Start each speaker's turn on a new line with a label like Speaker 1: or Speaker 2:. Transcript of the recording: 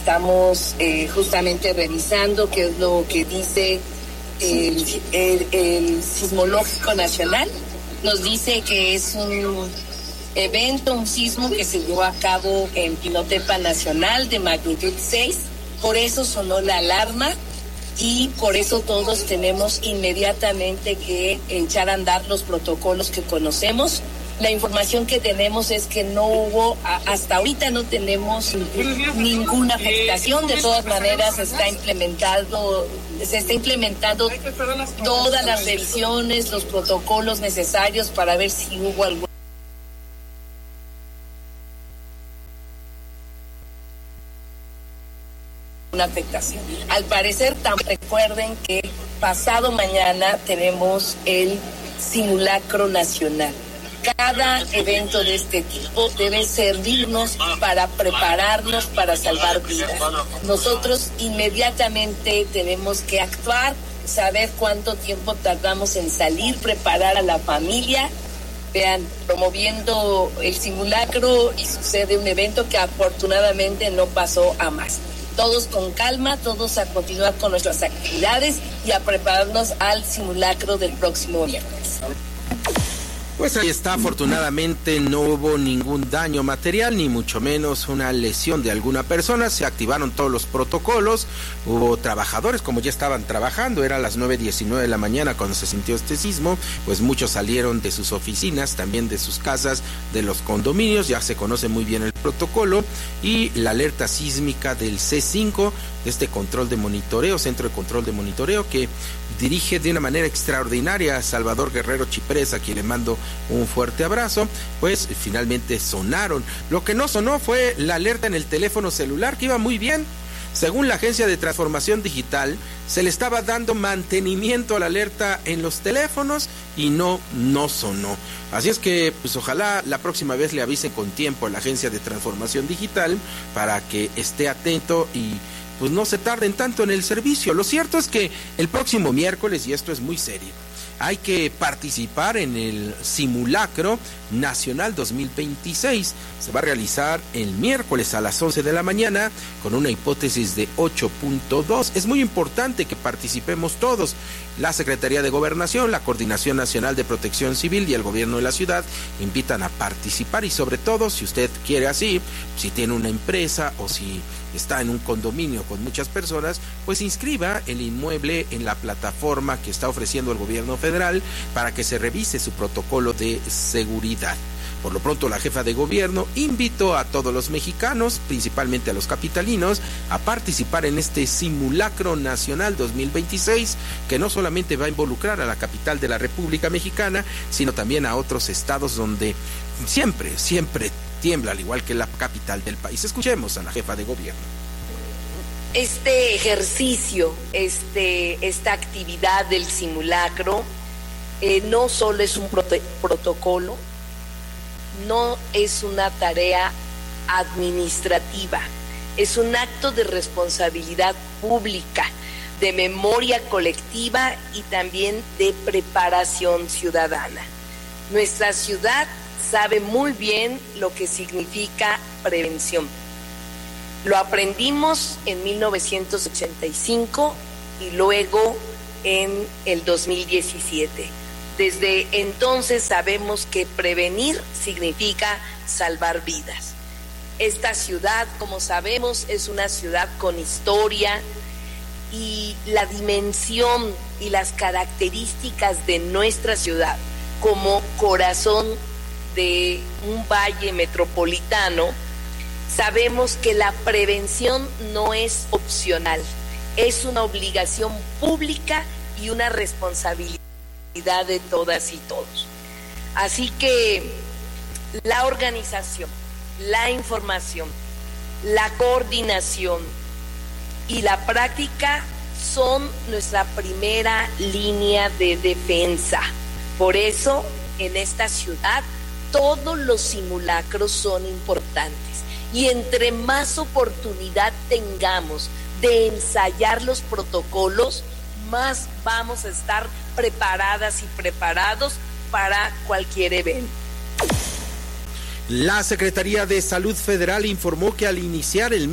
Speaker 1: estamos justamente revisando qué es lo que dice el Sismológico Nacional. Nos dice que es un evento, un sismo que se llevó a cabo en Pinotepa Nacional de magnitud 6. Por eso sonó la alarma y por eso todos tenemos inmediatamente que echar a andar los protocolos que conocemos. La información que tenemos es que no hubo, hasta ahorita no tenemos ninguna afectación. De todas maneras se está implementando todas las revisiones, los protocolos necesarios para ver si hubo alguna afectación. Al parecer, recuerden que pasado mañana tenemos el simulacro nacional. Cada evento de este tipo debe servirnos para prepararnos para salvar vidas. Nosotros inmediatamente tenemos que actuar, saber cuánto tiempo tardamos en salir, preparar a la familia. Vean, promoviendo el simulacro y sucede un evento que afortunadamente no pasó a más. Todos con calma, todos a continuar con nuestras actividades y a prepararnos al simulacro del próximo miércoles.
Speaker 2: Pues ahí está, afortunadamente no hubo ningún daño material, ni mucho menos una lesión de alguna persona. Se activaron todos los protocolos, hubo trabajadores como ya estaban trabajando, era las 9:19 de la mañana cuando se sintió este sismo, pues muchos salieron de sus oficinas, también de sus casas, de los condominios, ya se conoce muy bien el protocolo y la alerta sísmica del C5, de este control de monitoreo, centro de control de monitoreo que dirige de una manera extraordinaria a Salvador Guerrero Chiprés, a quien le mando un fuerte abrazo. Pues finalmente sonaron. Lo que no sonó fue la alerta en el teléfono celular, que iba muy bien. Según la Agencia de Transformación Digital, se le estaba dando mantenimiento a la alerta en los teléfonos y no sonó. Así es que, pues ojalá la próxima vez le avisen con tiempo a la Agencia de Transformación Digital para que esté atento y pues no se tarden tanto en el servicio. Lo cierto es que el próximo miércoles, y esto es muy serio, hay que participar en el simulacro nacional 2026. Se va a realizar el miércoles a las 11 de la mañana con una hipótesis de 8.2. Es muy importante que participemos todos. La Secretaría de Gobernación, la Coordinación Nacional de Protección Civil y el Gobierno de la ciudad invitan a participar y sobre todo, si usted quiere así, si tiene una empresa o si está en un condominio con muchas personas, pues inscriba el inmueble en la plataforma que está ofreciendo el gobierno federal para que se revise su protocolo de seguridad. Por lo pronto, la jefa de gobierno invitó a todos los mexicanos, principalmente a los capitalinos, a participar en este simulacro nacional 2026, que no solamente va a involucrar a la capital de la República Mexicana, sino también a otros estados donde siempre tiembla, al igual que la capital del país. Escuchemos a la jefa de gobierno.
Speaker 1: Este ejercicio, esta actividad del simulacro, no solo es un protocolo, no es una tarea administrativa, es un acto de responsabilidad pública, de memoria colectiva y también de preparación ciudadana. Nuestra ciudad sabe muy bien lo que significa prevención. Lo aprendimos en 1985 y luego en el 2017. Desde entonces sabemos que prevenir significa salvar vidas. Esta ciudad, como sabemos, es una ciudad con historia y la dimensión y las características de nuestra ciudad como corazón de un valle metropolitano, sabemos que la prevención no es opcional, es una obligación pública y una responsabilidad de todas y todos. Así que la organización, la información, la coordinación y la práctica son nuestra primera línea de defensa. Por eso, en esta ciudad, todos los simulacros son importantes. Y entre más oportunidad tengamos de ensayar los protocolos, más vamos a estar preparadas y preparados para cualquier evento.
Speaker 2: La Secretaría de Salud Federal informó que al iniciar el